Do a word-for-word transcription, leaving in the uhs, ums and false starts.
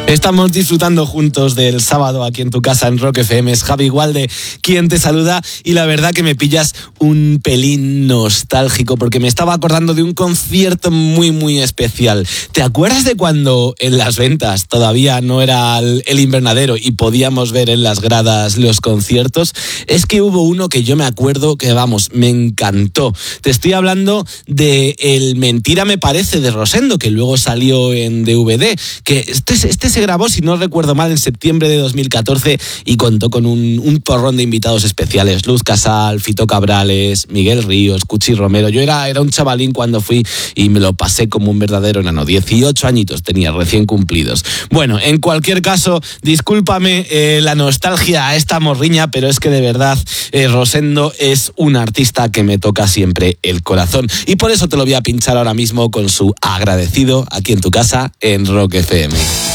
Estamos disfrutando juntos del sábado aquí en tu casa en Rock F M. Es Javi Gualde quien te saluda y la verdad que me pillas un pelín nostálgico porque me estaba acordando de un concierto muy muy especial. ¿Te acuerdas de cuando en Las Ventas todavía no era el, el invernadero y podíamos ver en las gradas los conciertos? Es que hubo uno que yo me acuerdo que, vamos, me encantó. Te estoy hablando de El Mentira me parece de Rosendo, que luego salió en D V D, que este, este se grabó, si no recuerdo mal, en septiembre de dos mil catorce y contó con un, un porrón de invitados especiales. Luz Casal, Fito Cabrales, Miguel Ríos, Cuchi Romero. Yo era, era un chavalín cuando fui y me lo pasé como un verdadero enano. dieciocho añitos tenía recién cumplidos. Bueno, en cualquier caso, discúlpame eh, la nostalgia a esta morriña, pero es que de verdad eh, Rosendo es un artista que me toca siempre el corazón. Y por eso te lo voy a pinchar ahora mismo con su Agradecido aquí en tu casa en Rock F M.